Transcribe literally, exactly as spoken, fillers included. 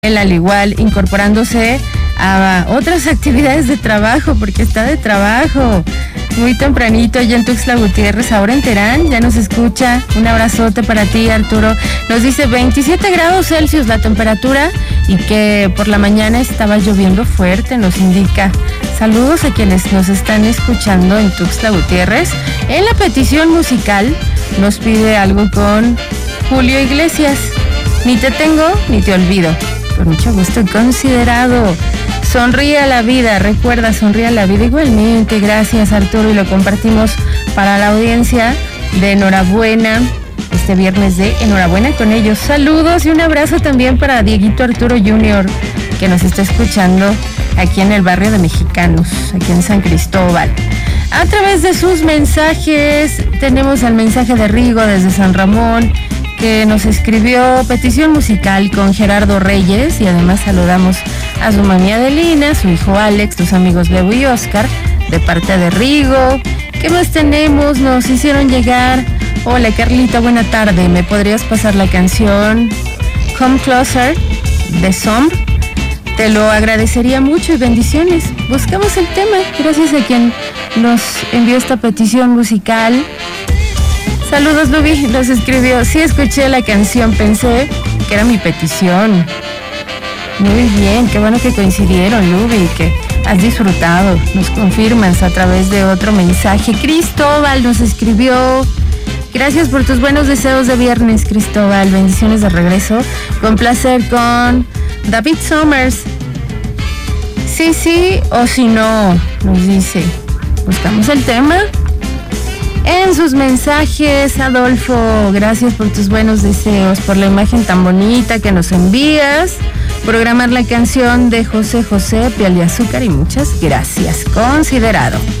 Él al igual incorporándose a otras actividades de trabajo, porque está de trabajo muy tempranito allá en Tuxtla Gutiérrez, ahora en Terán, ya nos escucha. Un abrazote para ti, Arturo. Nos dice veintisiete grados Celsius la temperatura y que por la mañana estaba lloviendo fuerte, nos indica. Saludos a quienes nos están escuchando en Tuxtla Gutiérrez. En la petición musical nos pide algo con Julio Iglesias. Ni te tengo, ni te olvido. Con mucho gusto, Considerado. Sonríe a la vida, recuerda, sonríe a la vida. Igualmente, gracias, Arturo, y lo compartimos para la audiencia de Enhorabuena, este viernes de Enhorabuena con ellos. Saludos y un abrazo también para Dieguito Arturo junior, que nos está escuchando aquí en el barrio de Mexicanos, aquí en San Cristóbal. A través de sus mensajes, tenemos el mensaje de Rigo desde San Ramón, que nos escribió petición musical con Gerardo Reyes, y además saludamos a su mami Adelina, su hijo Alex, tus amigos Bebo y Oscar, de parte de Rigo. ¿Qué más tenemos? Nos hicieron llegar. Hola Carlita, buena tarde. ¿Me podrías pasar la canción Come Closer de Sombre? Te lo agradecería mucho y bendiciones. Buscamos el tema, gracias a quien nos envió esta petición musical. Saludos, Lubi, nos escribió. Sí, escuché la canción, pensé que era mi petición. Muy bien, qué bueno que coincidieron, Lubi, que has disfrutado. Nos confirmas a través de otro mensaje. Cristóbal nos escribió. Gracias por tus buenos deseos de viernes, Cristóbal. Bendiciones de regreso. Con placer con David Summers. Sí, sí, o si no, nos dice. Buscamos el tema. En sus mensajes, Adolfo, gracias por tus buenos deseos, por la imagen tan bonita que nos envías, programar la canción de José José, Piel de Azúcar, y muchas gracias. Considerado.